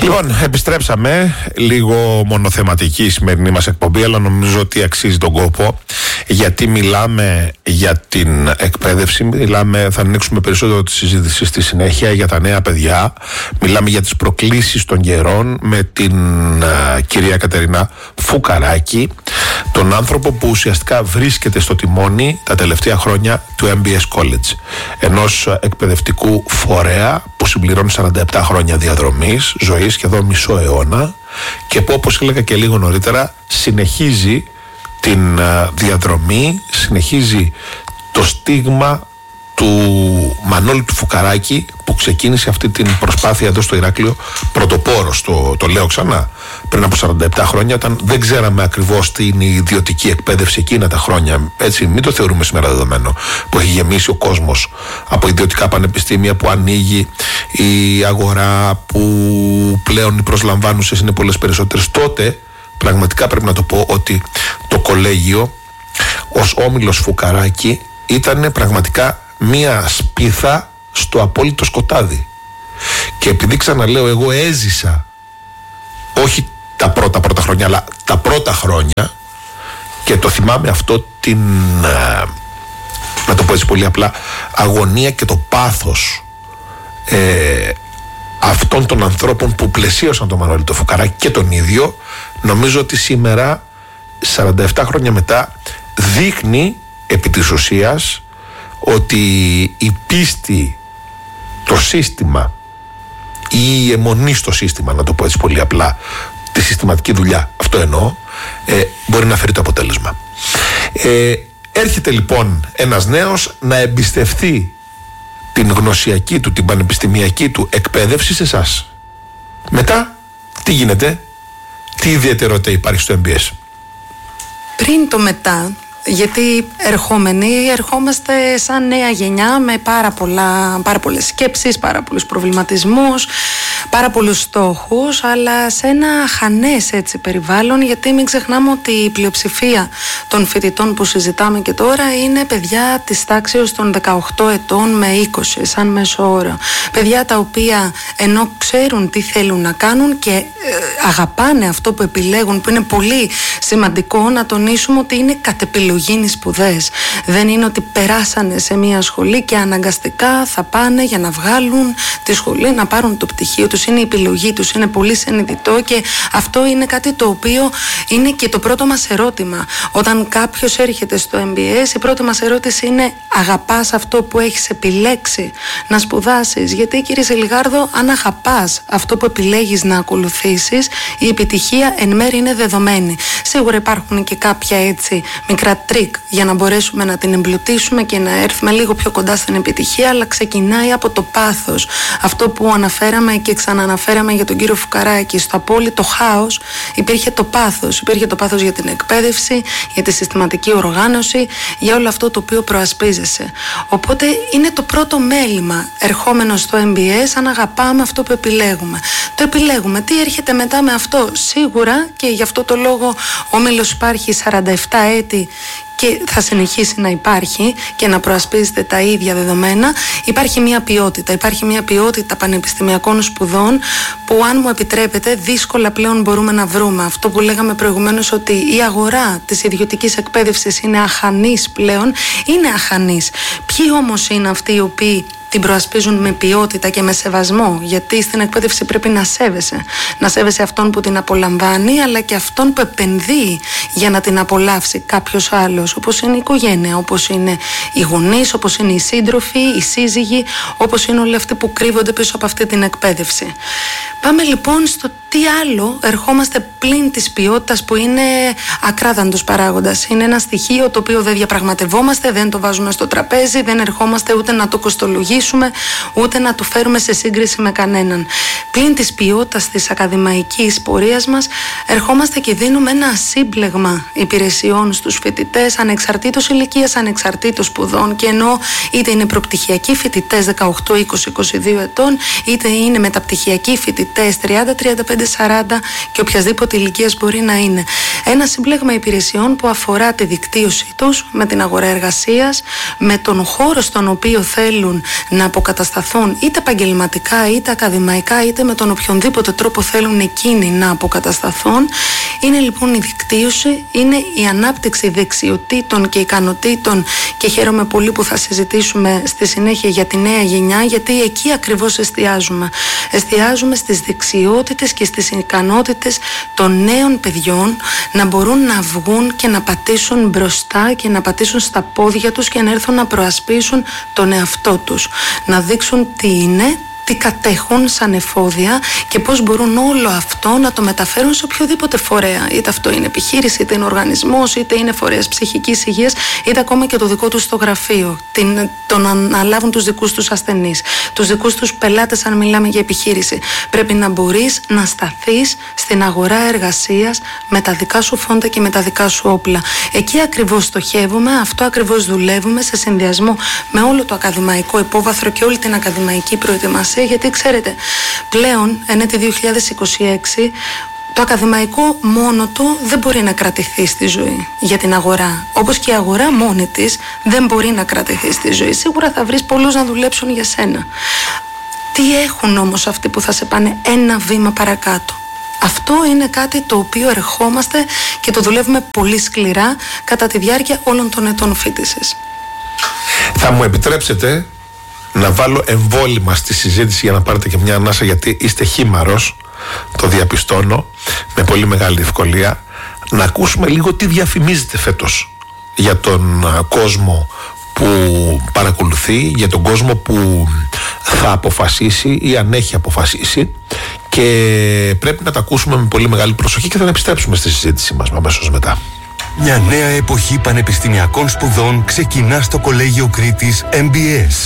Λοιπόν, επιστρέψαμε. Λίγο μονοθεματική η σημερινή μας εκπομπή, αλλά νομίζω ότι αξίζει τον κόπο, γιατί μιλάμε για την εκπαίδευση, θα ανοίξουμε περισσότερο τη συζήτηση στη συνέχεια για τα νέα παιδιά, μιλάμε για τις προκλήσεις των καιρών με την κυρία Κατερίνα Φουκαράκη, τον άνθρωπο που ουσιαστικά βρίσκεται στο τιμόνι τα τελευταία χρόνια του MBS College, ενός εκπαιδευτικού φορέα που συμπληρώνει 47 χρόνια διαδρομής, ζωής, σχεδόν μισό αιώνα, και που, όπως έλεγα και λίγο νωρίτερα, συνεχίζει την διαδρομή, συνεχίζει το στίγμα του Μανώλη του Φουκαράκη, που ξεκίνησε αυτή την προσπάθεια εδώ στο Ηράκλειο πρωτοπόρος, το λέω ξανά, πριν από 47 χρόνια, όταν δεν ξέραμε ακριβώς τι είναι η ιδιωτική εκπαίδευση εκείνα τα χρόνια. Έτσι, μην το θεωρούμε σήμερα δεδομένο, που έχει γεμίσει ο κόσμος από ιδιωτικά πανεπιστήμια, που ανοίγει η αγορά, που πλέον οι προσλαμβάνουσες είναι πολλές περισσότερες. Τότε πραγματικά πρέπει να το πω ότι το κολέγιο ως Όμιλος Φουκαράκη ήταν πραγματικά μία σπίθα στο απόλυτο σκοτάδι. Και επειδή, ξαναλέω, εγώ έζησα όχι τα πρώτα χρόνια, αλλά τα πρώτα χρόνια, και το θυμάμαι αυτό, την να το πω έτσι πολύ απλά, αγωνία και το πάθος αυτών των ανθρώπων που πλαισίωσαν τον Μανώλη το Φουκαράκη και τον ίδιο. Νομίζω ότι σήμερα, 47 χρόνια μετά, δείχνει επί της ουσίας ότι η πίστη, το σύστημα ή η αιμονή στο σύστημα, να το πω έτσι πολύ απλά, τη συστηματική δουλειά, αυτό εννοώ, μπορεί να φέρει το αποτέλεσμα. Έρχεται λοιπόν ένας νέος να εμπιστευτεί την γνωσιακή του, την πανεπιστημιακή του εκπαίδευση σε εσάς. Μετά, τι γίνεται, τι ιδιαιτερότητα υπάρχει στο MBS? Πριν το μετά, γιατί ερχόμαστε σαν νέα γενιά με πάρα πολλές σκέψεις, πάρα πολλούς προβληματισμούς, πάρα πολλούς στόχους, αλλά σε ένα χανές έτσι περιβάλλον, γιατί μην ξεχνάμε ότι η πλειοψηφία των φοιτητών που συζητάμε και τώρα είναι παιδιά της τάξης των 18 ετών με 20 σαν μέσο όρο. Παιδιά τα οποία, ενώ ξέρουν τι θέλουν να κάνουν και αγαπάνε αυτό που επιλέγουν, που είναι πολύ σημαντικό να τονίσουμε ότι είναι κατ' επιλογή σπουδές. Δεν είναι ότι περάσανε σε μια σχολή και αναγκαστικά θα πάνε για να βγάλουν τη σχολή, να πάρουν το πτυχίο τους. Είναι η επιλογή τους, είναι πολύ συνειδητό, και αυτό είναι κάτι το οποίο είναι και το πρώτο μας ερώτημα. Όταν κάποιος έρχεται στο MBS, η πρώτη μας ερώτηση είναι: αγαπάς αυτό που έχεις επιλέξει να σπουδάσεις? Γιατί, κύριε Ζελιγάρδο, αν αγαπάς αυτό που επιλέγεις να ακολουθήσεις, η επιτυχία εν μέρει είναι δεδομένη. Σίγουρα υπάρχουν και κάποια έτσι μικρά τρίκ για να μπορέσουμε να την εμπλουτίσουμε και να έρθουμε λίγο πιο κοντά στην επιτυχία, αλλά ξεκινάει από το πάθος. Αυτό που αναφέραμε και ξαναναφέραμε για τον κύριο Φουκαράκη, στο απόλυτο χάος υπήρχε το πάθος. Υπήρχε το πάθος για την εκπαίδευση, για τη συστηματική οργάνωση, για όλο αυτό το οποίο προασπίζεσαι. Οπότε είναι το πρώτο μέλημα ερχόμενο στο MBS, αν αγαπάμε αυτό που επιλέγουμε. Το επιλέγουμε. Τι έρχεται μετά με αυτό? Σίγουρα, και γι' αυτό το λόγο ο Όμιλος υπάρχει 47 έτη και θα συνεχίσει να υπάρχει και να προασπίζεται τα ίδια δεδομένα. Υπάρχει μια ποιότητα. Υπάρχει μια ποιότητα πανεπιστημιακών σπουδών που, αν μου επιτρέπετε, δύσκολα πλέον μπορούμε να βρούμε. Αυτό που λέγαμε προηγουμένως, ότι η αγορά της ιδιωτικής εκπαίδευσης είναι αχανής πλέον, είναι αχανής. Ποιοι όμως είναι αυτοί οι οποίοι την προασπίζουν με ποιότητα και με σεβασμό? Γιατί στην εκπαίδευση πρέπει να σέβεσαι. Να σέβεσαι αυτόν που την απολαμβάνει, αλλά και αυτόν που επενδύει για να την απολαύσει κάποιος άλλος, όπως είναι η οικογένεια, όπως είναι οι γονείς, όπως είναι οι σύντροφοι, οι σύζυγοι, όπως είναι όλοι αυτοί που κρύβονται πίσω από αυτή την εκπαίδευση. Πάμε λοιπόν στο τι άλλο ερχόμαστε πλην της ποιότητας, που είναι ακράδαντος παράγοντας. Είναι ένα στοιχείο το οποίο δεν διαπραγματευόμαστε, δεν το βάζουμε στο τραπέζι, δεν ερχόμαστε ούτε να το κοστολογήσουμε, ούτε να το φέρουμε σε σύγκριση με κανέναν. Πλην της ποιότητας της ακαδημαϊκής πορείας μας, ερχόμαστε και δίνουμε ένα σύμπλεγμα υπηρεσιών στους φοιτητές, ανεξαρτήτως ηλικίας, ανεξαρτήτως σπουδών, και ενώ είτε είναι προπτυχιακοί φοιτητές 18, 20, 22 ετών, είτε είναι μεταπτυχιακοί φοιτητές φοιτητές 30, 35, 40 και οποιασδήποτε ηλικίας μπορεί να είναι. Ένα σύμπλεγμα υπηρεσιών που αφορά τη δικτύωσή τους με την αγορά εργασίας, με τον χώρο στον οποίο θέλουν να αποκατασταθούν, είτε επαγγελματικά είτε ακαδημαϊκά, είτε με τον οποιονδήποτε τρόπο θέλουν εκείνοι να αποκατασταθούν. Είναι λοιπόν η δικτύωση, είναι η ανάπτυξη δεξιοτήτων και ικανοτήτων, και χαίρομαι πολύ που θα συζητήσουμε στη συνέχεια για τη νέα γενιά, γιατί εκεί ακριβώς εστιάζουμε. Εστιάζουμε στις δεξιότητες και στις ικανότητες των νέων παιδιών να μπορούν να βγουν και να πατήσουν μπροστά και να πατήσουν στα πόδια τους και να έρθουν να προασπίσουν τον εαυτό τους. Να δείξουν τι είναι, τι κατέχουν σαν εφόδια και πώς μπορούν όλο αυτό να το μεταφέρουν σε οποιοδήποτε φορέα. Είτε αυτό είναι επιχείρηση, είτε είναι οργανισμός, είτε είναι φορέας ψυχικής υγείας, είτε ακόμα και το δικό τους στο γραφείο. Το να αναλάβουν τους δικούς τους ασθενείς, τους δικούς τους πελάτες, αν μιλάμε για επιχείρηση. Πρέπει να μπορείς να σταθείς στην αγορά εργασίας με τα δικά σου φόντα και με τα δικά σου όπλα. Εκεί ακριβώς στοχεύουμε, αυτό ακριβώς δουλεύουμε σε συνδυασμό με όλο το ακαδημαϊκό υπόβαθρο και όλη την ακαδημαϊκή προετοιμασία. Γιατί ξέρετε, πλέον, ενέτη 2026, το ακαδημαϊκό μόνο του δεν μπορεί να κρατηθεί στη ζωή για την αγορά. Όπως και η αγορά μόνη της δεν μπορεί να κρατηθεί στη ζωή. Σίγουρα θα βρεις πολλούς να δουλέψουν για σένα. Τι έχουν όμως αυτοί που θα σε πάνε ένα βήμα παρακάτω? Αυτό είναι κάτι το οποίο ερχόμαστε και το δουλεύουμε πολύ σκληρά κατά τη διάρκεια όλων των ετών φοιτησης. Θα μου επιτρέψετε να βάλω εμβόλυμα στη συζήτηση για να πάρετε και μια ανάσα, γιατί είστε χήμαρος, το διαπιστώνω με πολύ μεγάλη ευκολία, να ακούσουμε λίγο τι διαφημίζεται φέτος για τον κόσμο που παρακολουθεί, για τον κόσμο που θα αποφασίσει ή αν έχει αποφασίσει, και πρέπει να τα ακούσουμε με πολύ μεγάλη προσοχή και θα επιστρέψουμε στη συζήτησή μας αμέσως μετά. Μια νέα εποχή πανεπιστημιακών σπουδών ξεκινά στο Κολέγιο Κρήτης MBS.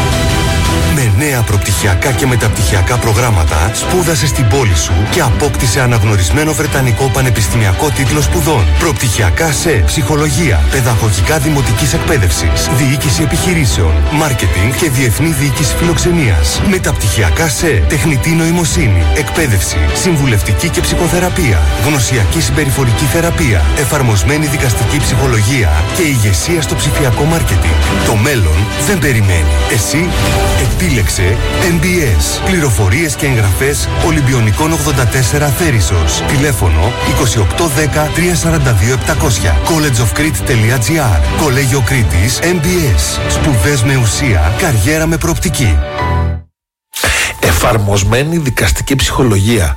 Με νέα προπτυχιακά και μεταπτυχιακά προγράμματα, σπούδασε στην πόλη σου και απόκτησε αναγνωρισμένο βρετανικό πανεπιστημιακό τίτλο σπουδών. Προπτυχιακά σε ψυχολογία, παιδαγωγικά δημοτικής εκπαίδευσης, διοίκηση επιχειρήσεων, μάρκετινγκ και διεθνή διοίκηση φιλοξενίας. Μεταπτυχιακά σε τεχνητή νοημοσύνη, εκπαίδευση, συμβουλευτική και ψυχοθεραπεία, γνωσιακή συμπεριφορική θεραπεία, εφαρμοσμένη δικαστική ψυχολογία και ηγεσία στο ψηφιακό μάρκετινγκ. Το μέλλον δεν περιμένει. Εσύ επίλεξε MBS. Πληροφορίες και εγγραφές Ολυμπιονικών 84 Θέρισσος. Τηλέφωνο 2810 342 700. collegeofcrete.gr. Κολέγιο Κρήτης MBS. Σπουδές με ουσία, καριέρα με προοπτική. Εφαρμοσμένη δικαστική ψυχολογία.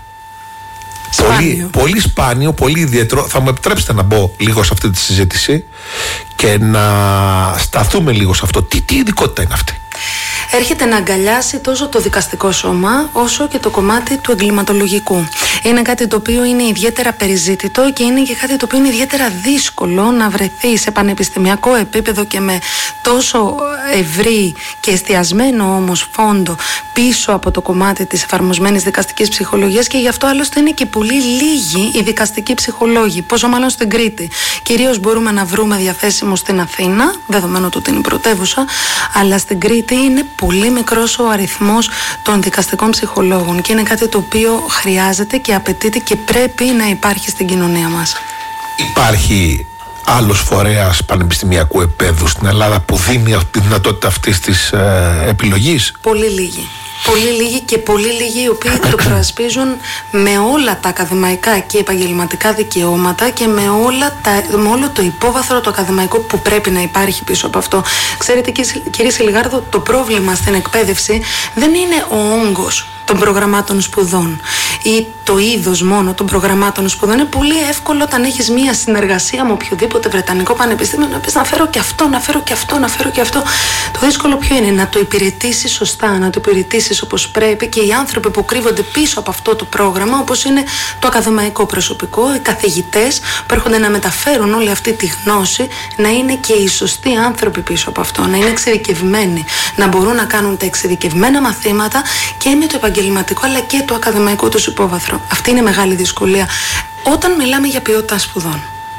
Πολύ σπάνιο, πολύ ιδιαίτερο. Θα μου επιτρέψετε να μπω λίγο σε αυτή τη συζήτηση και να σταθούμε λίγο σε αυτό. Τι ειδικότητα είναι αυτή? Έρχεται να αγκαλιάσει τόσο το δικαστικό σώμα όσο και το κομμάτι του εγκληματολογικού. Είναι κάτι το οποίο είναι ιδιαίτερα περιζήτητο και είναι και κάτι το οποίο είναι ιδιαίτερα δύσκολο να βρεθεί σε πανεπιστημιακό επίπεδο και με τόσο ευρύ και εστιασμένο όμως φόντο πίσω από το κομμάτι της εφαρμοσμένης δικαστικής ψυχολογίας, και γι' αυτό άλλωστε είναι και πολύ λίγοι οι δικαστικοί ψυχολόγοι, πόσο μάλλον στην Κρήτη. Κυρίως μπορούμε να βρούμε διαθέσιμο στην Αθήνα, δεδομένου ότι είναι η πρωτεύουσα, αλλά στην Κρήτη είναι πολύ μικρός ο αριθμός των δικαστικών ψυχολόγων και είναι κάτι το οποίο χρειάζεται και απαιτείται και πρέπει να υπάρχει στην κοινωνία μας. Υπάρχει άλλος φορέας πανεπιστημιακού επίπεδου στην Ελλάδα που δίνει τη δυνατότητα αυτής της επιλογής? Πολύ λίγοι. Πολύ λίγοι και πολύ λίγοι οι οποίοι το προασπίζουν με όλα τα ακαδημαϊκά και επαγγελματικά δικαιώματα και με όλο το υπόβαθρο το ακαδημαϊκό που πρέπει να υπάρχει πίσω από αυτό. Ξέρετε, κύριε Σιλιγάρδο, το πρόβλημα στην εκπαίδευση δεν είναι ο όγκος των προγραμμάτων σπουδών ή το είδος μόνο των προγραμμάτων σπουδών. Είναι πολύ εύκολο όταν έχεις μία συνεργασία με οποιοδήποτε βρετανικό πανεπιστήμιο να πεις να φέρω και αυτό, να φέρω και αυτό, να φέρω και αυτό. Το δύσκολο ποιο είναι? Να το υπηρετήσεις σωστά, να το υπηρετήσεις όπως πρέπει, και οι άνθρωποι που κρύβονται πίσω από αυτό το πρόγραμμα, όπως είναι το ακαδημαϊκό προσωπικό, οι καθηγητές που έρχονται να μεταφέρουν όλη αυτή τη γνώση, να είναι και οι σωστοί άνθρωποι πίσω από αυτό, να είναι εξειδικευμένοι, να μπορούν να κάνουν τα εξειδικευμένα μαθήματα και με το επαγγελματικό αλλά και το ακαδημαϊκό τους υπόβαθρο. Αυτή είναι μεγάλη δυσκολία όταν μιλάμε για ποιότητα σπουδών.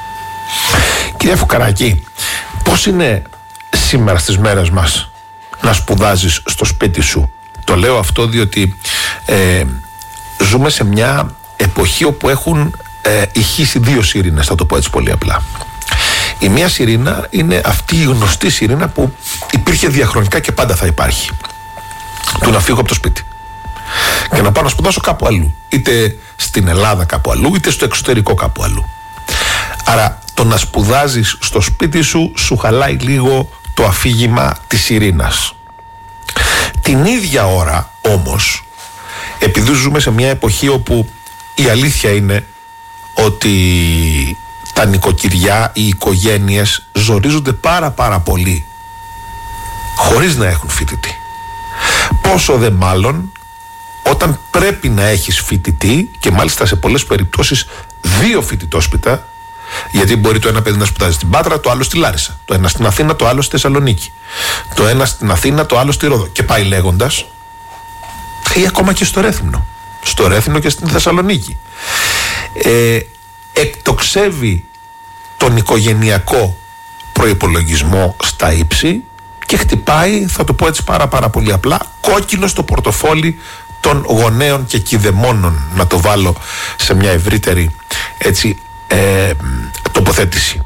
Κυρία Φουκαράκη, πώς είναι σήμερα στις μέρες μας? να σπουδάζεις στο σπίτι σου. Το λέω αυτό διότι ζούμε σε μια εποχή όπου έχουν ηχήσει δύο σιρήνες, θα το πω έτσι πολύ απλά. Η μία σιρήνα είναι αυτή η γνωστή σιρήνα που υπήρχε διαχρονικά και πάντα θα υπάρχει. Του να φύγω από το σπίτι και να πάω να σπουδάσω κάπου αλλού. Είτε στην Ελλάδα κάπου αλλού, είτε στο εξωτερικό κάπου αλλού. Άρα το να σπουδάζεις στο σπίτι σου, σου χαλάει λίγο το αφήγημα της σιρήνας. Την ίδια ώρα όμως, επειδή ζούμε σε μια εποχή όπου η αλήθεια είναι ότι τα νοικοκυριά, οι οικογένειες ζορίζονται πάρα πολύ χωρίς να έχουν φοιτητή. Πόσο δε μάλλον όταν πρέπει να έχεις φοιτητή, και μάλιστα σε πολλές περιπτώσεις δύο φοιτητόσπιτα, γιατί μπορεί το ένα παιδί να σπουδάζει στην Πάτρα, το άλλο στη Λάρισα, το ένα στην Αθήνα, το άλλο στη Θεσσαλονίκη, το ένα στην Αθήνα, το άλλο στη Ρόδο, και πάει λέγοντας, ή ακόμα και στο Ρέθυμνο και στην Θεσσαλονίκη. Εκτοξεύει τον οικογενειακό προϋπολογισμό στα ύψη και χτυπάει, θα το πω έτσι πάρα πολύ απλά, κόκκινο στο πορτοφόλι των γονέων και κηδεμόνων, να το βάλω σε μια ευρύτερη έτσι τοποθέτηση.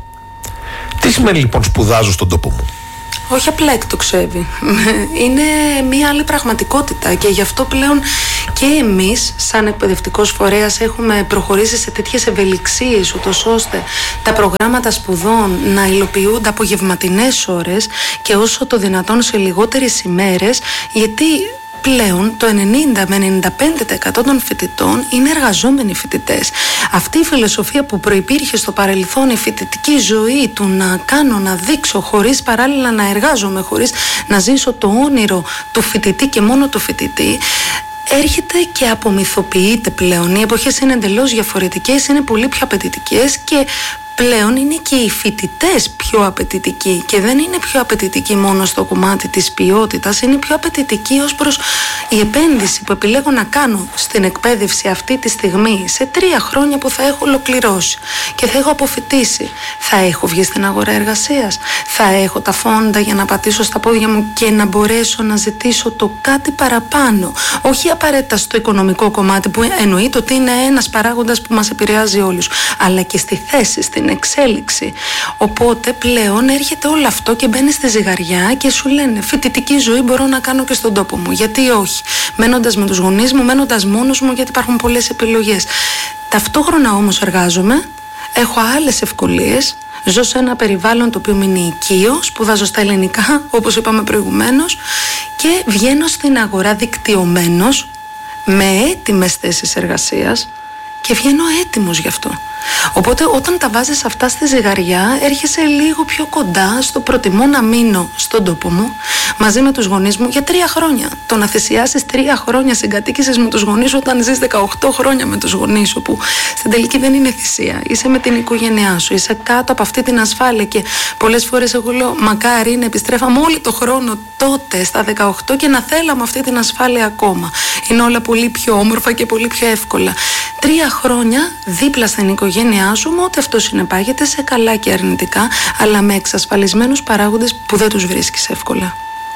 Τι σημαίνει λοιπόν σπουδάζω στον τόπο μου? Όχι απλά εκτοξεύει. Είναι μια άλλη πραγματικότητα και γι' αυτό πλέον και εμείς σαν εκπαιδευτικός φορέας έχουμε προχωρήσει σε τέτοιες ευελιξίες, ούτως ώστε τα προγράμματα σπουδών να υλοποιούνται απογευματινές ώρες και όσο το δυνατόν σε λιγότερες ημέρες, γιατί πλέον το 90 με 95% των φοιτητών είναι εργαζόμενοι φοιτητές. Αυτή η φιλοσοφία που προϋπήρχε στο παρελθόν, η φοιτητική ζωή του να κάνω, να δείξω χωρίς παράλληλα να εργάζομαι, χωρίς να ζήσω το όνειρο του φοιτητή και μόνο του φοιτητή, έρχεται και απομυθοποιείται πλέον. Οι εποχές είναι εντελώς διαφορετικές, είναι πολύ πιο απαιτητικές και πλέον είναι και οι φοιτητές πιο απαιτητικοί και δεν είναι πιο απαιτητικοί μόνο στο κομμάτι της ποιότητας, είναι πιο απαιτητικοί ως προς η επένδυση που επιλέγω να κάνω στην εκπαίδευση αυτή τη στιγμή, σε 3 χρόνια που θα έχω ολοκληρώσει και θα έχω αποφοιτήσει. Θα έχω βγει στην αγορά εργασίας, θα έχω τα φόντα για να πατήσω στα πόδια μου και να μπορέσω να ζητήσω το κάτι παραπάνω. Όχι απαραίτητα στο οικονομικό κομμάτι που εννοείται ότι είναι ένας παράγοντας που μας επηρεάζει όλους, αλλά και στη θέση, στην εξέλιξη. Οπότε πλέον έρχεται όλο αυτό και μπαίνει στη ζυγαριά και σου λένε φοιτητική ζωή μπορώ να κάνω και στον τόπο μου. Γιατί όχι? Μένοντας με τους γονείς μου, μένοντας μόνος μου, γιατί υπάρχουν πολλές επιλογές. Ταυτόχρονα όμως εργάζομαι, έχω άλλες ευκολίες, ζω σε ένα περιβάλλον το οποίο με είναι οικείο, σπουδάζω στα ελληνικά όπως είπαμε προηγουμένως και βγαίνω στην αγορά δικτυωμένος με έτοιμες θέσεις εργασίας και βγαίνω έτοιμος γι' αυτό. Οπότε όταν τα βάζεις αυτά στη ζυγαριά έρχεσαι λίγο πιο κοντά στο προτιμώ να μείνω στον τόπο μου μαζί με τους γονείς μου για 3 χρόνια. Το να θυσιάσεις 3 χρόνια συγκατοίκησης με τους γονείς όταν ζεις 18 χρόνια με τους γονείς σου, που στην τελική δεν είναι θυσία. Είσαι με την οικογένειά σου, είσαι κάτω από αυτή την ασφάλεια και πολλές φορές εγώ λέω μακάρι να επιστρέφαμε όλο το χρόνο τότε στα 18 και να θέλαμε αυτή την ασφάλεια ακόμα. Είναι όλα πολύ πιο όμορφα και πολύ πιο εύκολα. 3 χρόνια δίπλα στην οικογένειά σου, με ό,τι αυτό συνεπάγεται, σε καλά και αρνητικά, αλλά με εξασφαλισμένους παράγοντες που δεν τους βρίσκεις εύκολα.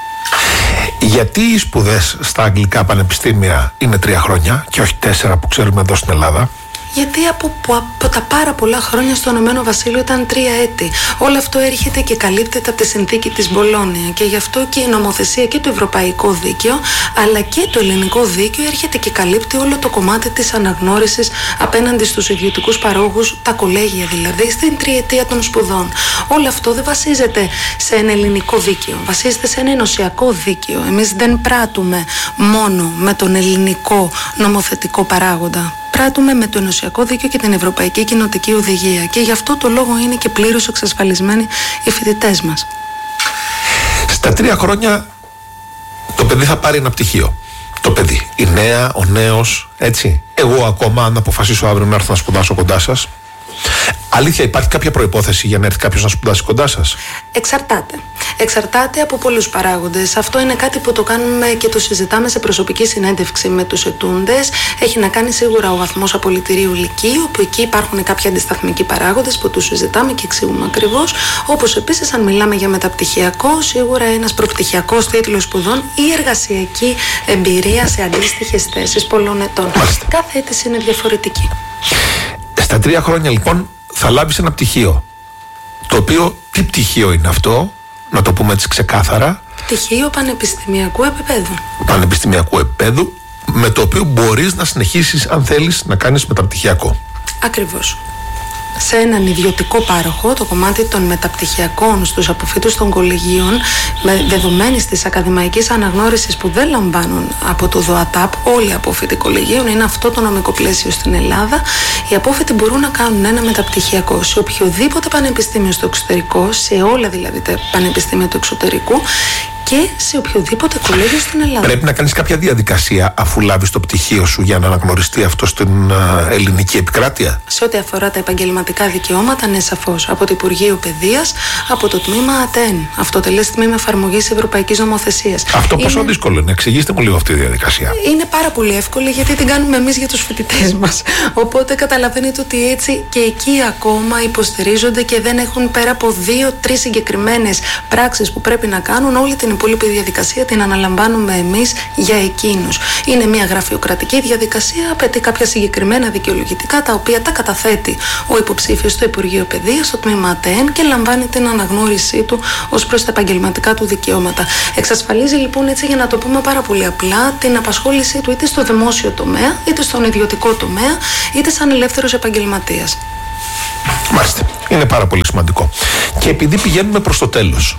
Γιατί οι σπουδές στα αγγλικά πανεπιστήμια είναι 3 χρόνια και όχι 4 που ξέρουμε εδώ στην Ελλάδα? Γιατί από τα πάρα πολλά χρόνια στο Ηνωμένο Βασίλειο ήταν 3 έτη. Όλο αυτό έρχεται και καλύπτεται από τη συνθήκη της Μπολόνια και γι' αυτό και η νομοθεσία και το ευρωπαϊκό δίκαιο αλλά και το ελληνικό δίκαιο έρχεται και καλύπτει όλο το κομμάτι της αναγνώρισης απέναντι στους ιδιωτικούς παρόχους, τα κολέγια δηλαδή, στην 3ετία των σπουδών. Όλο αυτό δεν βασίζεται σε ένα ελληνικό δίκαιο, βασίζεται σε ένα ενωσιακό δίκαιο. Εμείς δεν πράττουμε μόνο με τον ελληνικό νομοθετικό παράγοντα. Πράττουμε με το ενωσιακό δίκαιο και την Ευρωπαϊκή Κοινοτική Οδηγία και γι' αυτό το λόγο είναι και πλήρως εξασφαλισμένοι οι φοιτητές μας. Στα 3 χρόνια το παιδί θα πάρει ένα πτυχίο. Το παιδί, η νέα, ο νέος, έτσι. Εγώ ακόμα αν αποφασίσω αύριο να έρθω να σπουδάσω κοντά σας, Αλήθεια, υπάρχει κάποια προϋπόθεση για να έρθει κάποιος να σπουδάσει κοντά σας? Εξαρτάται από πολλούς παράγοντες. Αυτό είναι κάτι που το κάνουμε και το συζητάμε σε προσωπική συνέντευξη με τους ετούντες. Έχει να κάνει σίγουρα ο βαθμός απολυτηρίου λυκείου, που εκεί υπάρχουν κάποιοι αντισταθμικοί παράγοντες που τους συζητάμε και εξηγούμε ακριβώς. Όπως επίσης, αν μιλάμε για μεταπτυχιακό, σίγουρα ένας προπτυχιακός τίτλος σπουδών ή εργασιακή εμπειρία σε αντίστοιχες θέσεις πολλών ετών. Κάθε αίτηση είναι διαφορετική. Στα 3 χρόνια λοιπόν θα λάβεις ένα πτυχίο. Το οποίο, τι πτυχίο είναι αυτό, να το πούμε έτσι ξεκάθαρα? Πτυχίο πανεπιστημιακού επίπεδου. Πανεπιστημιακού επίπεδου, με το οποίο μπορείς να συνεχίσεις, αν θέλεις, να κάνεις μεταπτυχιακό. Ακριβώς. Σε έναν ιδιωτικό πάροχο, το κομμάτι των μεταπτυχιακών στους αποφύτους των κολεγίων, με δεδομένης της ακαδημαϊκής αναγνώρισης που δεν λαμβάνουν από το ΔΟΑΤΑΠ όλοι οι απόφοιτοι κολεγίων, είναι αυτό το νομικό πλαίσιο στην Ελλάδα. Οι απόφοιτοι μπορούν να κάνουν ένα μεταπτυχιακό σε οποιοδήποτε πανεπιστήμιο στο εξωτερικό, σε όλα δηλαδή τα πανεπιστήμια του εξωτερικού, και σε οποιοδήποτε κολέγιο στην Ελλάδα. Πρέπει να κάνεις κάποια διαδικασία αφού λάβεις το πτυχίο σου για να αναγνωριστεί αυτό στην ελληνική επικράτεια? Σε ό,τι αφορά τα επαγγελματικά δικαιώματα, ναι, σαφώς. Από το Υπουργείο Παιδείας, από το τμήμα ΑΤΕΝ, Αυτοτελές Τμήμα Εφαρμογής Ευρωπαϊκής Νομοθεσίας. Αυτό πόσο δύσκολο είναι? Εξηγήστε μου λίγο αυτή τη διαδικασία. Είναι πάρα πολύ εύκολη, γιατί την κάνουμε εμείς για τους φοιτητές μας. Οπότε καταλαβαίνετε ότι έτσι και εκεί ακόμα υποστηρίζονται και δεν έχουν πέρα από 2-3 συγκεκριμένες πράξεις που πρέπει να κάνουν. Όλη την υπόλοιπη διαδικασία την αναλαμβάνουμε εμείς για εκείνους. Είναι μια γραφειοκρατική διαδικασία, απαιτεί κάποια συγκεκριμένα δικαιολογητικά, τα οποία τα καταθέτει ο υποψήφιος στο Υπουργείο Παιδείας, στο τμήμα ΑΤΕΝ, και λαμβάνει την αναγνώρισή του ως προς τα επαγγελματικά του δικαιώματα. Εξασφαλίζει λοιπόν, έτσι για να το πούμε πάρα πολύ απλά, την απασχόλησή του είτε στο δημόσιο τομέα, είτε στον ιδιωτικό τομέα, είτε σαν ελεύθερος επαγγελματίας. Μάλιστα. Είναι πάρα πολύ σημαντικό. Και επειδή πηγαίνουμε προς το τέλος,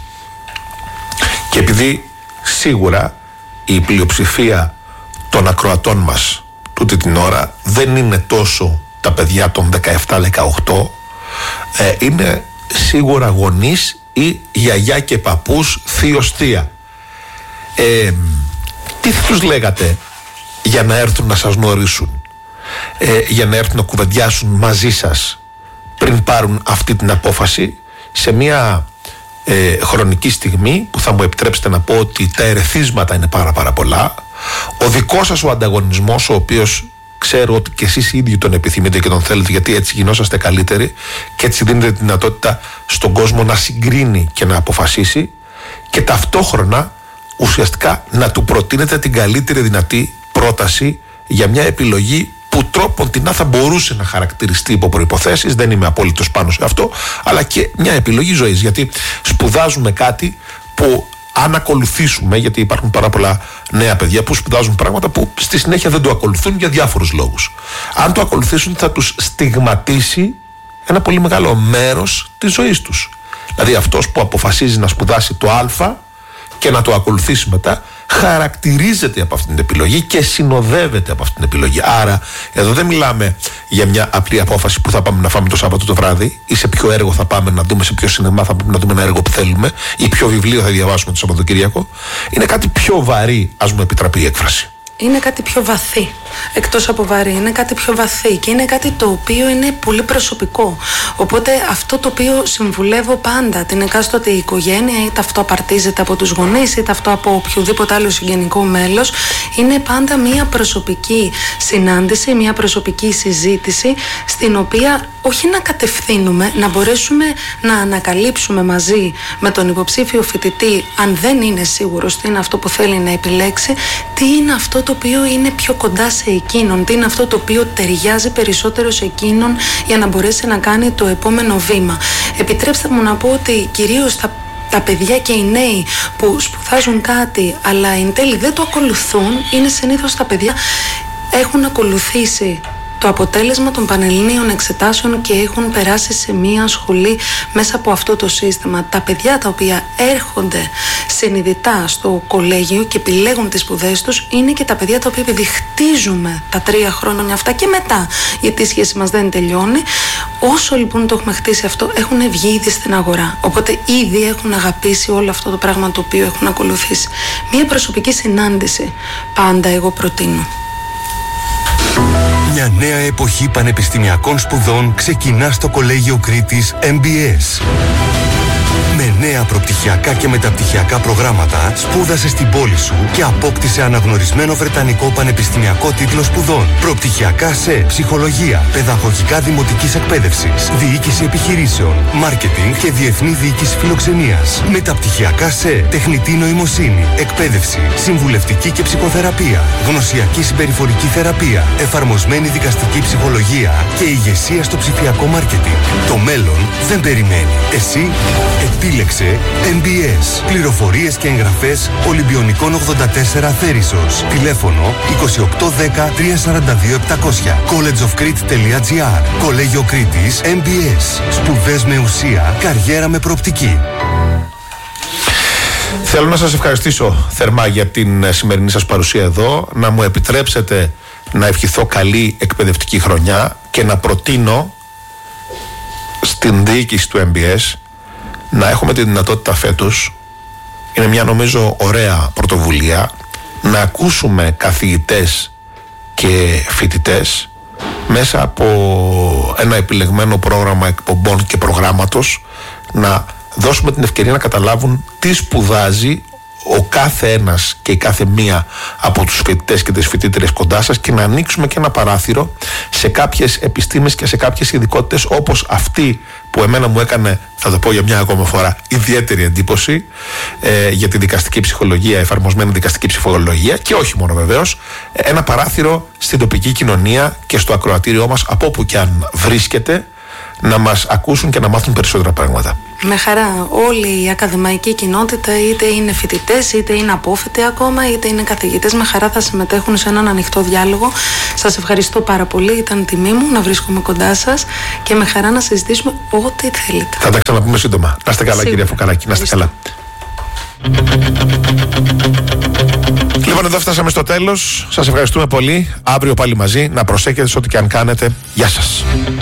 και επειδή σίγουρα η πλειοψηφία των ακροατών μας τούτη την ώρα δεν είναι τόσο τα παιδιά των 17-18, είναι σίγουρα γονείς ή γιαγιά και παππούς, θείος, θεία. Τι θα τους λέγατε για να έρθουν να σας γνωρίσουν, για να έρθουν να κουβεντιάσουν μαζί σας πριν πάρουν αυτή την απόφαση, σε μια χρονική στιγμή που θα μου επιτρέψετε να πω ότι τα ερεθίσματα είναι πάρα πολλά, ο δικός σας ο ανταγωνισμός, ο οποίος ξέρω ότι και εσείς οι ίδιοι τον επιθυμείτε και τον θέλετε, γιατί έτσι γινόσαστε καλύτεροι και έτσι δίνετε τη δυνατότητα στον κόσμο να συγκρίνει και να αποφασίσει, και ταυτόχρονα ουσιαστικά να του προτείνετε την καλύτερη δυνατή πρόταση για μια επιλογή που τρόπον την θα μπορούσε να χαρακτηριστεί υπό προϋποθέσεις, δεν είμαι απόλυτος πάνω σε αυτό, αλλά και μια επιλογή ζωής, γιατί σπουδάζουμε κάτι που αν ακολουθήσουμε, γιατί υπάρχουν πάρα πολλά νέα παιδιά που σπουδάζουν πράγματα που στη συνέχεια δεν το ακολουθούν για διάφορους λόγους. Αν το ακολουθήσουν θα τους στιγματίσει ένα πολύ μεγάλο μέρος της ζωής τους. Δηλαδή αυτός που αποφασίζει να σπουδάσει το Α και να το ακολουθήσει μετά, χαρακτηρίζεται από αυτή την επιλογή και συνοδεύεται από αυτή την επιλογή. Άρα εδώ δεν μιλάμε για μια απλή απόφαση που θα πάμε να φάμε το Σάββατο το βράδυ, ή σε ποιο έργο θα πάμε να δούμε, σε ποιο σινεμά θα πάμε να δούμε ένα έργο που θέλουμε, ή ποιο βιβλίο θα διαβάσουμε το Σαββατοκύριακο. Είναι κάτι πιο βαρύ, ας μου επιτραπεί η έκφραση. Είναι κάτι πιο βαθύ. Εκτός από βαρύ, είναι κάτι πιο βαθύ και είναι κάτι το οποίο είναι πολύ προσωπικό. Οπότε αυτό το οποίο συμβουλεύω πάντα την εκάστοτε οικογένεια, είτε αυτό απαρτίζεται από τους γονείς, είτε αυτό από οποιοδήποτε άλλο συγγενικό μέλος, είναι πάντα μια προσωπική συνάντηση, μια προσωπική συζήτηση, στην οποία όχι να κατευθύνουμε, να μπορέσουμε να ανακαλύψουμε μαζί με τον υποψήφιο φοιτητή, αν δεν είναι σίγουρος τι είναι αυτό που θέλει να επιλέξει, τι είναι αυτό το οποίο είναι πιο κοντά σε εκείνον, τι είναι αυτό το οποίο ταιριάζει περισσότερο σε εκείνον, για να μπορέσει να κάνει το επόμενο βήμα. Επιτρέψτε μου να πω ότι κυρίως τα παιδιά και οι νέοι που σπουδάζουν κάτι αλλά εν τέλει δεν το ακολουθούν, είναι συνήθως τα παιδιά έχουν ακολουθήσει το αποτέλεσμα των πανελληνίων εξετάσεων και έχουν περάσει σε μία σχολή μέσα από αυτό το σύστημα. Τα παιδιά τα οποία έρχονται συνειδητά στο κολέγιο και επιλέγουν τις σπουδές τους είναι και τα παιδιά τα οποία, επειδή χτίζουμε τα 3 χρόνια αυτά και μετά, γιατί η σχέση μας δεν τελειώνει, όσο λοιπόν το έχουμε χτίσει αυτό, έχουν βγει ήδη στην αγορά. Οπότε ήδη έχουν αγαπήσει όλο αυτό το πράγμα το οποίο έχουν ακολουθήσει. Μία προσωπική συνάντηση πάντα εγώ προτείνω. Μια νέα εποχή πανεπιστημιακών σπουδών ξεκινά στο Κολέγιο Κρήτης MBS. Με νέα προπτυχιακά και μεταπτυχιακά προγράμματα, σπούδασε στην πόλη σου και απόκτησε αναγνωρισμένο βρετανικό πανεπιστημιακό τίτλο σπουδών. Προπτυχιακά σε ψυχολογία, παιδαγωγικά δημοτικής εκπαίδευσης, διοίκηση επιχειρήσεων, μάρκετινγκ και διεθνή διοίκηση φιλοξενίας. Μεταπτυχιακά σε τεχνητή νοημοσύνη, εκπαίδευση, συμβουλευτική και ψυχοθεραπεία, γνωσιακή συμπεριφορική θεραπεία, εφαρμοσμένη δικαστική ψυχολογία και ηγεσία στο ψηφιακό μάρκετινγκ. Το μέλλον δεν περιμένει. Εσύ επίλεξε MBS. Πληροφορίες και εγγραφές Ολυμπιονικών 84 Θέρισσος. Τηλέφωνο 2810 342 700. collegeofcrete.gr. Κολέγιο Κρήτης MBS. Σπουδές με ουσία, καριέρα με προοπτική. Θέλω να σας ευχαριστήσω θερμά για την σημερινή σας παρουσία εδώ. Να μου επιτρέψετε να ευχηθώ καλή εκπαιδευτική χρονιά και να προτείνω στην διοίκηση του MBS να έχουμε τη δυνατότητα φέτος, είναι μια νομίζω ωραία πρωτοβουλία, να ακούσουμε καθηγητές και φοιτητές μέσα από ένα επιλεγμένο πρόγραμμα εκπομπών και προγράμματος, να δώσουμε την ευκαιρία να καταλάβουν τι σπουδάζει ο κάθε ένας και η κάθε μία από τους φοιτητές και τις φοιτήτριες κοντά σας και να ανοίξουμε και ένα παράθυρο σε κάποιες επιστήμες και σε κάποιες ειδικότητες όπως αυτή που εμένα μου έκανε, θα το πω για μια ακόμα φορά, ιδιαίτερη εντύπωση για τη δικαστική ψυχολογία, εφαρμοσμένη δικαστική ψυχολογία και όχι μόνο βεβαίως, ένα παράθυρο στην τοπική κοινωνία και στο ακροατήριό μας από όπου και αν βρίσκεται, να μας ακούσουν και να μάθουν περισσότερα πράγματα. Με χαρά. Όλη η ακαδημαϊκή κοινότητα, είτε είναι φοιτητές, είτε είναι απόφοιτοι ακόμα, είτε είναι καθηγητές, με χαρά θα συμμετέχουν σε έναν ανοιχτό διάλογο. Σας ευχαριστώ πάρα πολύ. Ήταν τιμή μου να βρίσκομαι κοντά σας και με χαρά να συζητήσουμε ό,τι θέλετε. Θα τα ξαναπούμε σύντομα. Να είστε καλά, σίγουρα, κυρία Φουκαράκη. Να είστε καλά. Λοιπόν, εδώ φτάσαμε στο τέλος. Σας ευχαριστούμε πολύ. Αύριο πάλι μαζί. Να προσέχετε σε ό,τι και αν κάνετε. Γεια σας.